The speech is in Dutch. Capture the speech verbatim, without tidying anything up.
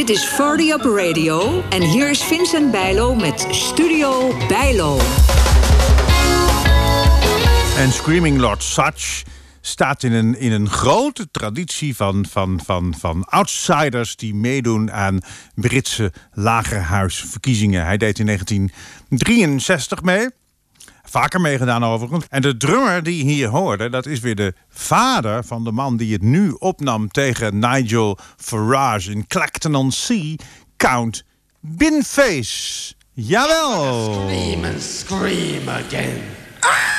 Dit is forty Up Radio en hier is Vincent Bijlo met Studio Bijlo. En Screaming Lord Sutch staat in een, in een grote traditie van, van, van, van outsiders die meedoen aan Britse lagerhuisverkiezingen. Hij deed in negentien drieënzestig mee. Vaker meegedaan overigens. En de drummer die hier hoorde, dat is weer de vader van de man die het nu opnam tegen Nigel Farage in Clacton-on-Sea, Count Binface. Jawel! Scream and scream again. Ah!